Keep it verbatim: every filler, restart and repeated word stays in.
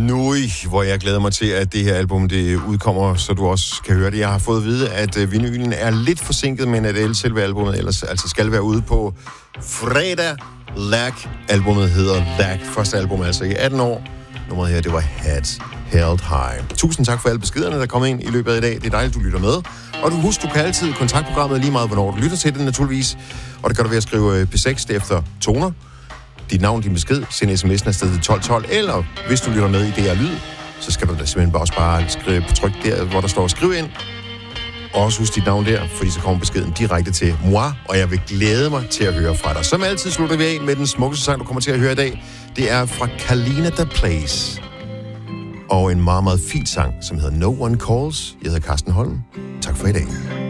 Nu, hvor jeg glæder mig til, at det her album det udkommer, så du også kan høre det. Jeg har fået at vide, at uh, vinylen er lidt forsinket, men at selve albumet ellers altså skal være ude på fredag. Lack. Albumet hedder Lack. Første album altså i atten år. Nummeret her, det var Heads Held High. Tusind tak for alle beskederne, der kom ind i løbet af i dag. Det er dejligt, du lytter med. Og du husk, du kan altid kontakte programmet lige meget, hvornår du lytter til det, naturligvis. Og det kan du ved at skrive P seks efter toner. Dit navn, din besked, send sms'en afsted til tolv tolv, eller hvis du lytter med i D R Lyd, så skal du da simpelthen bare også bare skrive på tryk der, hvor der står skriv ind. Og også husk dit navn der, fordi så kommer beskeden direkte til moi, og jeg vil glæde mig til at høre fra dig. Som altid slutter vi af med den smukkeste sang, du kommer til at høre i dag. Det er fra Kalina The Place. Og en meget, meget fin sang, som hedder No One Calls. Jeg hedder Carsten Holm. Tak for i dag.